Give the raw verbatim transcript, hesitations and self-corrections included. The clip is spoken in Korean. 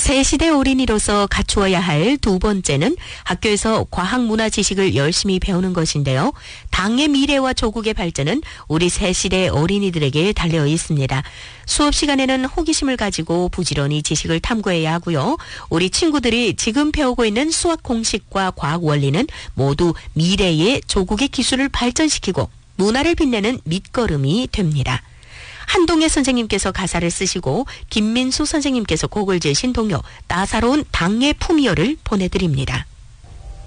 새 시대 어린이로서 갖추어야 할 두 번째는 학교에서 과학문화 지식을 열심히 배우는 것인데요. 당의 미래와 조국의 발전은 우리 새 시대 어린이들에게 달려 있습니다. 수업 시간에는 호기심을 가지고 부지런히 지식을 탐구해야 하고요. 우리 친구들이 지금 배우고 있는 수학 공식과 과학 원리는 모두 미래의 조국의 기술을 발전시키고 문화를 빛내는 밑거름이 됩니다. 한동혜 선생님께서 가사를 쓰시고 김민수 선생님께서 곡을 지으신 동요 따사로운 당의 품위어를 보내드립니다.